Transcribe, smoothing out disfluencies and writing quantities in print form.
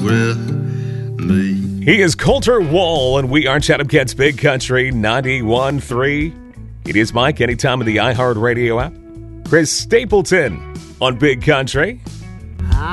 with me. He is Colter Wall, and we are Chatham Cats Big Country 91.3. It is Mike anytime of the iHeartRadio app. Chris Stapleton on Big Country.